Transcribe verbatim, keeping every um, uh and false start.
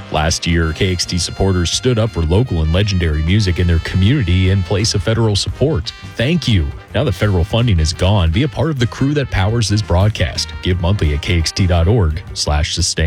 Last year, K X T supporters stood up for local and legendary music in their community in place of federal support. Thank you. Now that federal funding is gone, be a part of the crew that powers this broadcast. Give monthly at kxt.org slash sustain.